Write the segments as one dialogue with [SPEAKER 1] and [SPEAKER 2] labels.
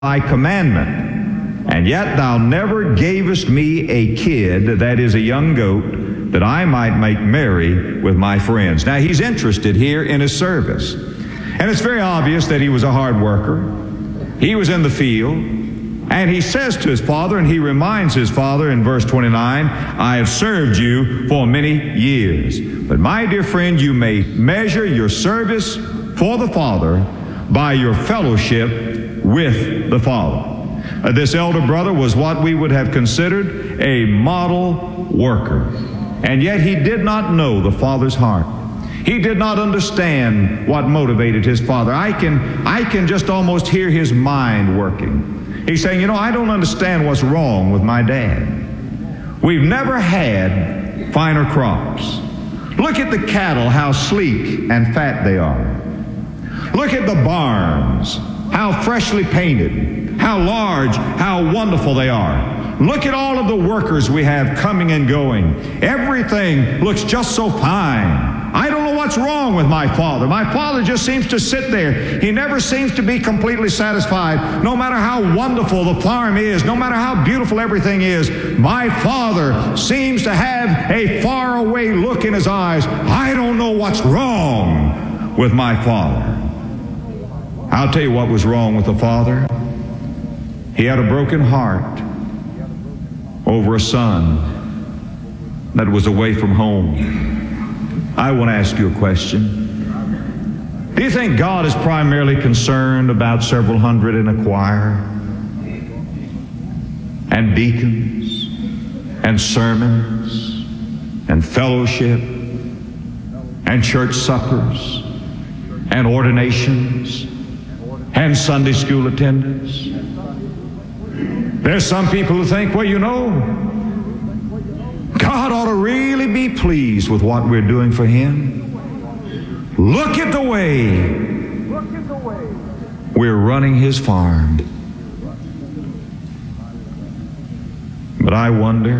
[SPEAKER 1] thy commandment, and yet thou never gavest me a kid, that is a young goat, that I might make merry with my friends. Now he's interested here in his service. And it's very obvious that he was a hard worker. He was in the field. And he says to his father, and he reminds his father in verse 29, I have served you for many years. But my dear friend, you may measure your service for the Father by your fellowship with the Father. This elder brother was what we would have considered a model worker. And yet he did not know the Father's heart. He did not understand what motivated his father. I can just almost hear his mind working. He's saying, I don't understand what's wrong with my dad. We've never had finer crops. Look at the cattle, how sleek and fat they are. Look at the barns, how freshly painted, how large, how wonderful they are. Look at all of the workers we have coming and going. Everything looks just so fine. I don't know what's wrong with my father. My father just seems to sit there. He never seems to be completely satisfied. No matter how wonderful the farm is, no matter how beautiful everything is, my father seems to have a faraway look in his eyes. I don't know what's wrong with my father. I'll tell you what was wrong with the father. He had a broken heart over a son that was away from home. I want to ask you a question. Do you think God is primarily concerned about several hundred in a choir, and deacons, and sermons, and fellowship, and church suppers, and ordinations, and Sunday school attendance? There's some people who think, God ought to really be pleased with what we're doing for Him. Look at the way we're running His farm. But I wonder,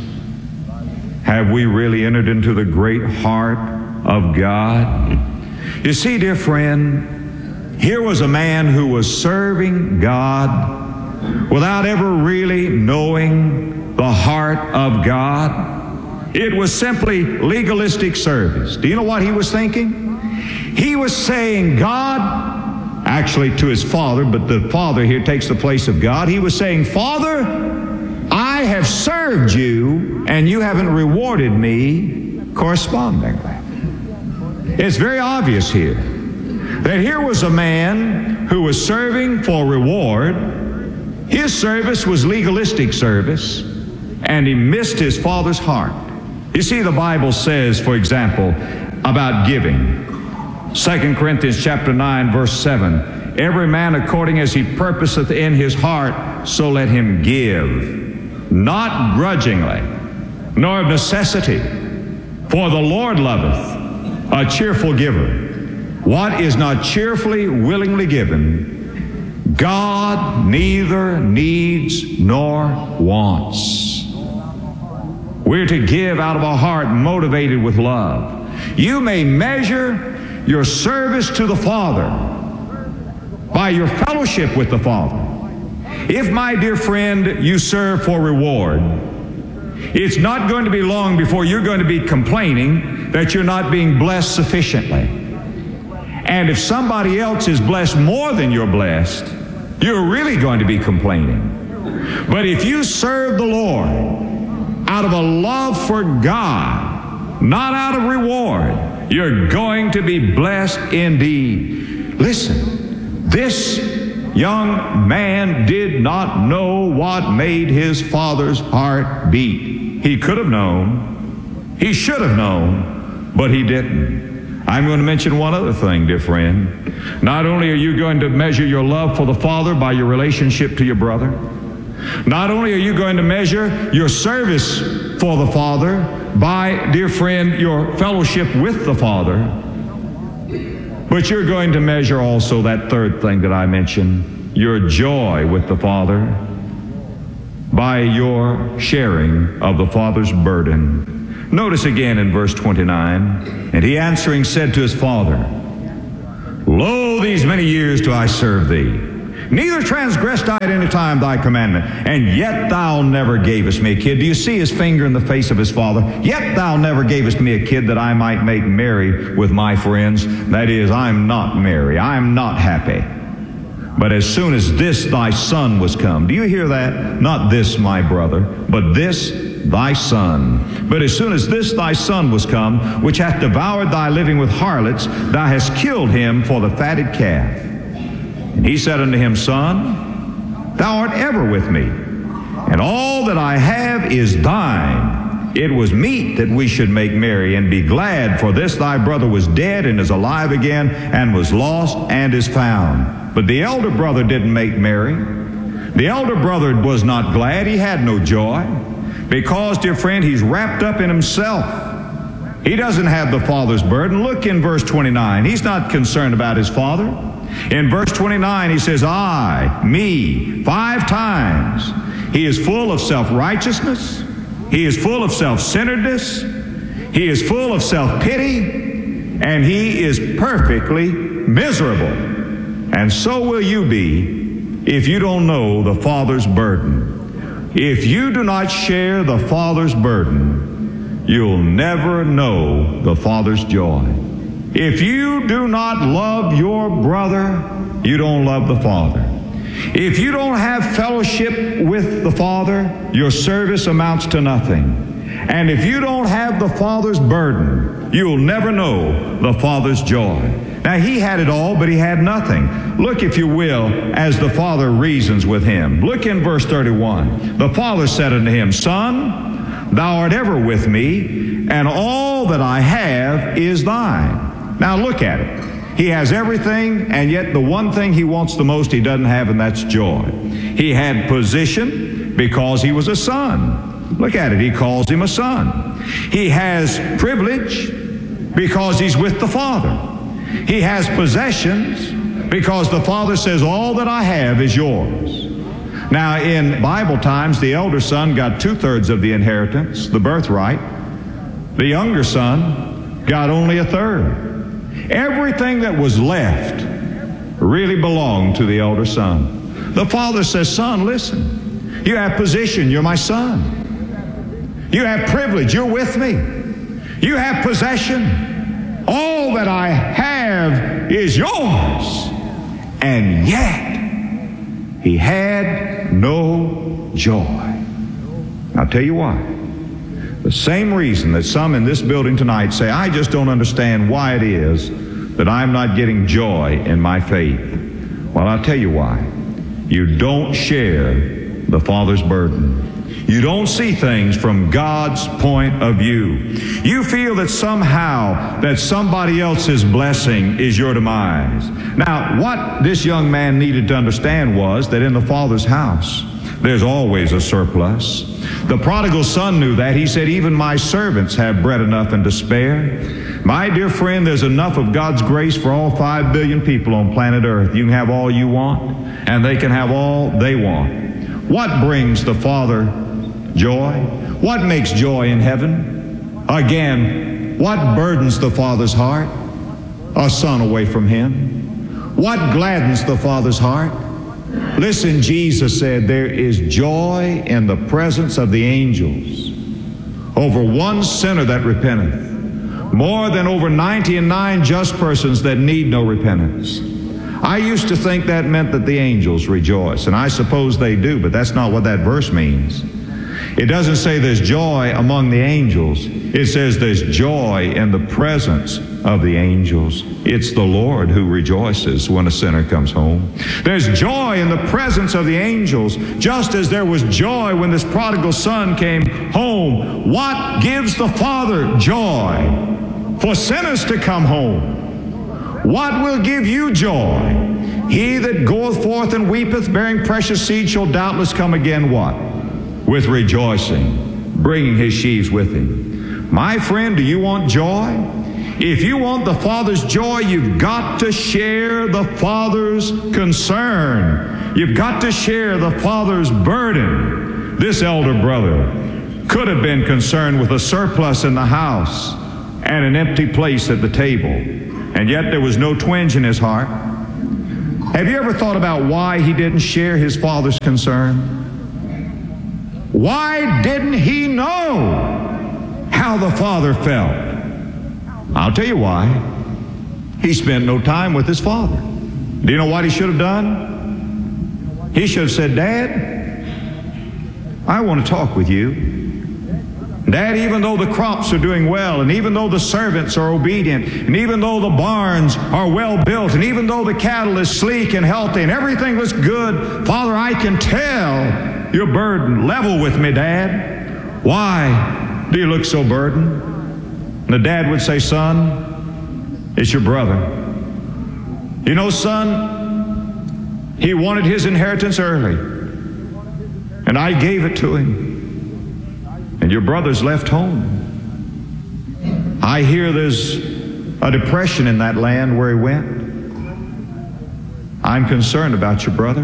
[SPEAKER 1] have we really entered into the great heart of God? You see, dear friend, here was a man who was serving God without ever really knowing the heart of God. It was simply legalistic service. Do you know what he was thinking? He was saying, God, actually to his father, but the father here takes the place of God. He was saying, Father, I have served you and you haven't rewarded me correspondingly. It's very obvious here that here was a man who was serving for reward. His service was legalistic service, and he missed his father's heart. You see, the Bible says, for example, about giving. 2 Corinthians chapter 9, verse 7, every man according as he purposeth in his heart, so let him give, not grudgingly, nor of necessity, for the Lord loveth a cheerful giver. What is not cheerfully, willingly given, God neither needs nor wants. We're to give out of a heart motivated with love. You may measure your service to the Father by your fellowship with the Father. If, my dear friend, you serve for reward, it's not going to be long before you're going to be complaining that you're not being blessed sufficiently. And if somebody else is blessed more than you're blessed, you're really going to be complaining. But if you serve the Lord out of a love for God, not out of reward, you're going to be blessed indeed. Listen, this young man did not know what made his father's heart beat. He could have known. He should have known, but he didn't. I'm going to mention one other thing, dear friend. Not only are you going to measure your love for the Father by your relationship to your brother, not only are you going to measure your service for the Father by, dear friend, your fellowship with the Father, but you're going to measure also that third thing that I mentioned, your joy with the Father, by your sharing of the Father's burden. Notice again in verse 29, and he answering said to his father, Lo, these many years do I serve thee, Neither transgressed I at any time thy commandment, and yet thou never gavest me a kid. Do you see his finger in the face of his father? Yet thou never gavest me a kid that I might make merry with my friends. That is, I'm not merry. I'm not happy. But as soon as this thy son was come, do you hear that? Not this my brother, but this thy son. But as soon as this thy son was come, which hath devoured thy living with harlots, thou hast killed him for the fatted calf. And he said unto him, Son, thou art ever with me, and all that I have is thine. It was meet that we should make merry and be glad, for this thy brother was dead and is alive again, and was lost and is found. But the elder brother didn't make merry. The elder brother was not glad. He had no joy, because, dear friend, he's wrapped up in himself. He doesn't have the father's burden. Look in verse 29. He's not concerned about his father. In verse 29, he says, I, me, 5 times. He is full of self-righteousness. He is full of self-centeredness. He is full of self-pity. And he is perfectly miserable. And so will you be if you don't know the Father's burden. If you do not share the Father's burden, you'll never know the Father's joy. If you do not love your brother, you don't love the Father. If you don't have fellowship with the Father, your service amounts to nothing. And if you don't have the Father's burden, you'll never know the Father's joy. Now, he had it all, but he had nothing. Look, if you will, as the Father reasons with him. Look in verse 31. The Father said unto him, Son, thou art ever with me, and all that I have is thine. Now look at it. He has everything, and yet the one thing he wants the most he doesn't have, and that's joy. He had position because he was a son. Look at it. He calls him a son. He has privilege because he's with the Father. He has possessions because the Father says, all that I have is yours. Now, in Bible times, the elder son got 2/3 of the inheritance, the birthright. The younger son got only 1/3. Everything that was left really belonged to the elder son. The Father says, Son, listen. You have position. You're my son. You have privilege. You're with me. You have possession. All that I have is yours. And yet, he had no joy. I'll tell you why. The same reason that some in this building tonight say, I just don't understand why it is that I'm not getting joy in my faith. Well, I'll tell you why. You don't share the Father's burden. You don't see things from God's point of view. You feel that somehow that somebody else's blessing is your demise. Now, what this young man needed to understand was that in the Father's house, there's always a surplus. The prodigal son knew that. He said, even my servants have bread enough and to spare. My dear friend, there's enough of God's grace for all 5 billion people on planet Earth. You can have all you want, and they can have all they want. What brings the Father joy? What makes joy in heaven? Again, what burdens the Father's heart? A son away from him. What gladdens the Father's heart? Listen, Jesus said, there is joy in the presence of the angels over one sinner that repenteth, more than over 99 just persons that need no repentance. I used to think that meant that the angels rejoice, and I suppose they do, but that's not what that verse means. It doesn't say there's joy among the angels. It says there's joy in the presence of the angels. It's the Lord who rejoices when a sinner comes home. There's joy in the presence of the angels, just as there was joy when this prodigal son came home. What gives the Father joy? For sinners to come home. What will give you joy? He that goeth forth and weepeth, bearing precious seed, shall doubtless come again, what? With rejoicing, bringing his sheaves with him. My friend, do you want joy? If you want the Father's joy, you've got to share the Father's concern. You've got to share the Father's burden. This elder brother could have been concerned with a surplus in the house and an empty place at the table, and yet there was no twinge in his heart. Have you ever thought about why he didn't share his father's concern? Why didn't he know how the father felt? I'll tell you why. He spent no time with his father. Do you know what he should have done? He should have said, Dad, I want to talk with you. Dad, even though the crops are doing well, and even though the servants are obedient, and even though the barns are well built, and even though the cattle is sleek and healthy, and everything looks good, Father, I can tell you're burdened. Level with me, Dad. Why do you look so burdened? And the dad would say, Son, it's your brother. You know, son, he wanted his inheritance early, and I gave it to him. And your brother's left home. I hear there's a depression in that land where he went. I'm concerned about your brother.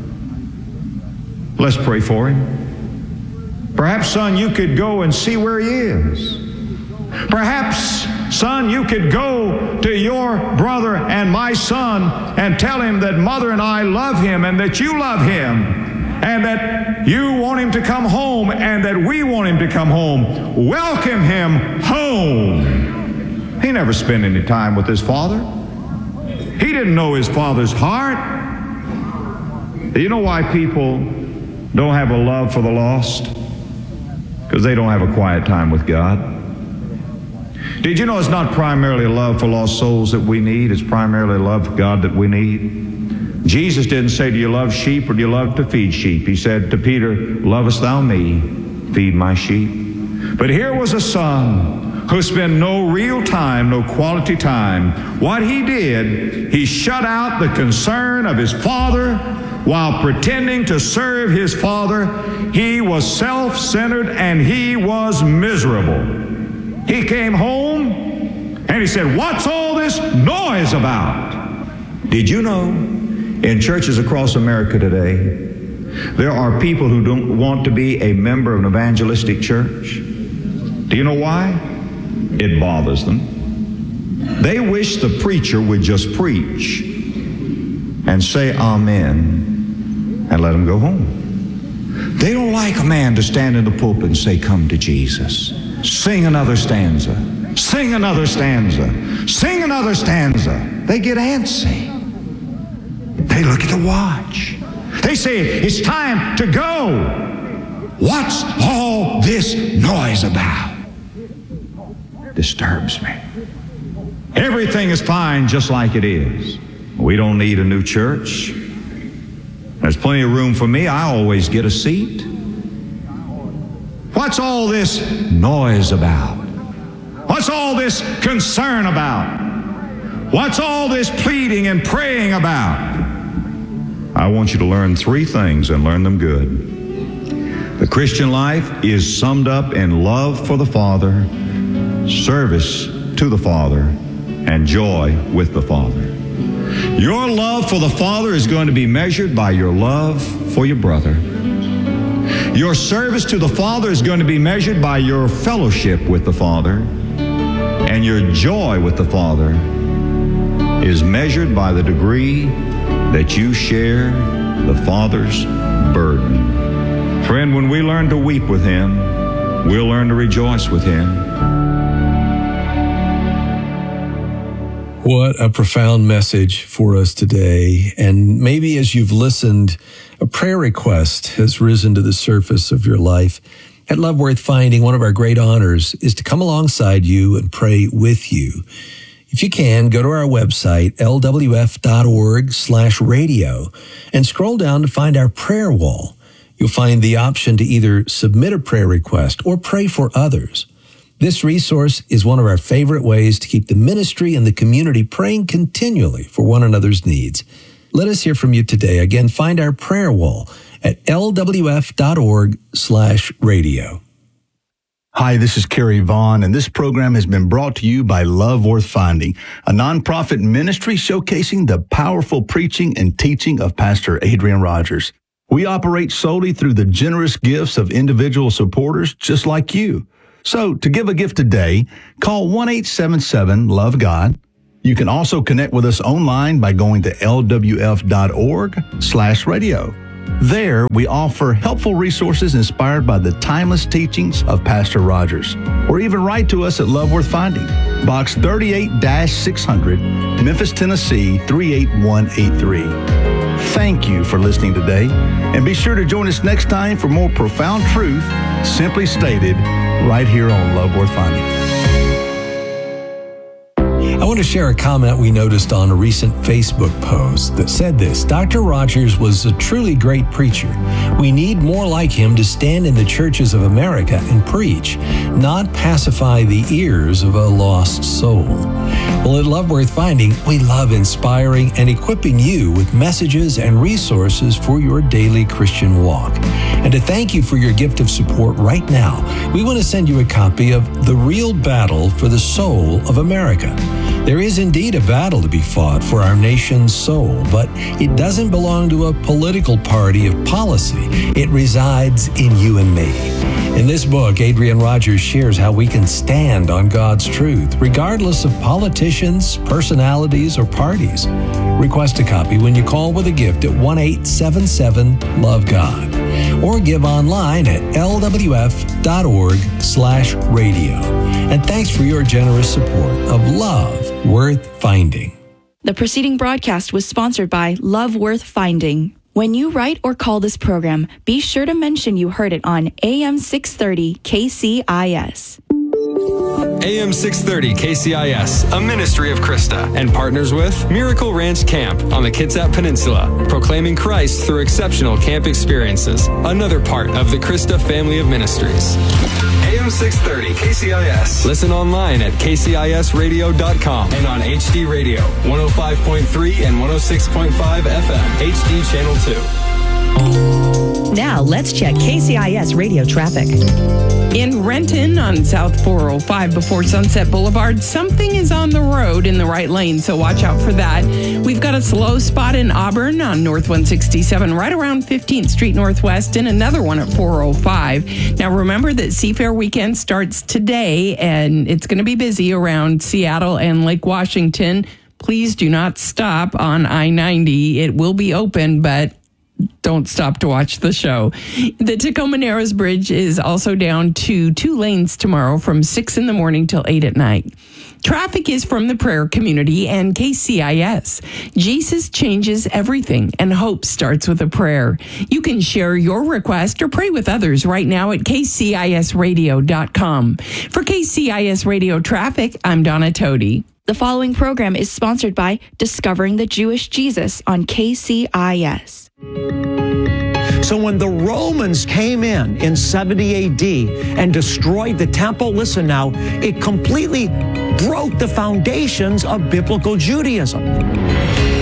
[SPEAKER 1] Let's pray for him. Perhaps, son, you could go and see where he is. Perhaps, son, you could go to your brother and my son and tell him that mother and I love him and that you love him, and that you want him to come home, and that we want him to come home. Welcome him home. He never spent any time with his father. He didn't know his father's heart. You know why people don't have a love for the lost? Because they don't have a quiet time with God. Did you know it's not primarily a love for lost souls that we need? It's primarily a love for God that we need. Jesus didn't say, do you love sheep or do you love to feed sheep? He said to Peter, lovest thou me? Feed my sheep. But here was a son who spent no real time, no quality time. What he did, he shut out the concern of his father while pretending to serve his father. He was self-centered and he was miserable. He came home and he said, what's all this noise about? Did you know in churches across America today, there are people who don't want to be a member of an evangelistic church? Do you know why? It bothers them. They wish the preacher would just preach and say amen and let them go home. They don't like a man to stand in the pulpit and say, come to Jesus. Sing another stanza. Sing another stanza. Sing another stanza. They get antsy. They look at the watch. They say, it's time to go. What's all this noise about? Disturbs me. Everything is fine just like it is. We don't need a new church. There's plenty of room for me. I always get a seat. What's all this noise about? What's all this concern about? What's all this pleading and praying about? I want you to learn three things and learn them good. The Christian life is summed up in love for the Father, service to the Father, and joy with the Father. Your love for the Father is going to be measured by your love for your brother. Your service to the Father is going to be measured by your fellowship with the Father. And your joy with the Father is measured by the degree that you share the Father's burden. Friend, when we learn to weep with Him, we'll learn to rejoice with Him.
[SPEAKER 2] What a profound message for us today. And maybe as you've listened, a prayer request has risen to the surface of your life. At Love Worth Finding, one of our great honors is to come alongside you and pray with you. If you can, go to our website, lwf.org/radio, and scroll down to find our prayer wall. You'll find the option to either submit a prayer request or pray for others. This resource is one of our favorite ways to keep the ministry and the community praying continually for one another's needs. Let us hear from you today. Again, find our prayer wall at lwf.org/radio.
[SPEAKER 3] Hi, this is Kerry Vaughn, and this program has been brought to you by Love Worth Finding, a nonprofit ministry showcasing the powerful preaching and teaching of Pastor Adrian Rogers. We operate solely through the generous gifts of individual supporters just like you. So, to give a gift today, call 1-877-LOVE-GOD. You can also connect with us online by going to lwf.org/radio. There, we offer helpful resources inspired by the timeless teachings of Pastor Rogers. Or even write to us at Love Worth Finding, Box 38-600, Memphis, Tennessee 38183. Thank you for listening today, and be sure to join us next time for more profound truth, simply stated, right here on Love Worth Finding.
[SPEAKER 2] I want to share a comment we noticed on a recent Facebook post that said this: Dr. Rogers was a truly great preacher. We need more like him to stand in the churches of America and preach, not pacify the ears of a lost soul. Well, at Love Worth Finding, we love inspiring and equipping you with messages and resources for your daily Christian walk. And to thank you for your gift of support right now, we want to send you a copy of The Real Battle for the Soul of America. There is indeed a battle to be fought for our nation's soul, but it doesn't belong to a political party of policy. It resides in you and me. In this book, Adrian Rogers shares how we can stand on God's truth, regardless of politicians, personalities, or parties. Request a copy when you call with a gift at 1-877-LOVE-GOD or give online at lwf.org/radio. And thanks for your generous support of Love Worth Finding.
[SPEAKER 4] The preceding broadcast was sponsored by Love Worth Finding. When you write or call this program, be sure to mention you heard it on AM 630 KCIS.
[SPEAKER 5] AM 630 KCIS, a ministry of Krista, and partners with Miracle Ranch Camp on the Kitsap Peninsula, proclaiming Christ through exceptional camp experiences, another part of the Krista family of ministries. AM 630 KCIS. Listen online at kcisradio.com and on HD Radio, 105.3 and 106.5 FM, HD Channel 2.
[SPEAKER 6] Now let's check KCIS radio traffic.
[SPEAKER 7] In Renton on South 405 before Sunset Boulevard, something is on the road in the right lane, so watch out for that. We've got a slow spot in Auburn on North 167 right around 15th Street Northwest, and another one at 405. Now remember that Seafair weekend starts today, and it's going to be busy around Seattle and Lake Washington. Please do not stop on I-90. It will be open, but don't stop to watch the show. The Tacoma Narrows Bridge is also down to 2 lanes tomorrow from 6 in the morning till 8 at night. Traffic is from the prayer community and KCIS. Jesus changes everything, and hope starts with a prayer. You can share your request or pray with others right now at kcisradio.com. For KCIS Radio Traffic, I'm Donna Tody.
[SPEAKER 4] The following program is sponsored by Discovering the Jewish Jesus on KCIS.
[SPEAKER 8] So when the Romans came in 70 AD and destroyed the temple, listen now, it completely broke the foundations of biblical Judaism.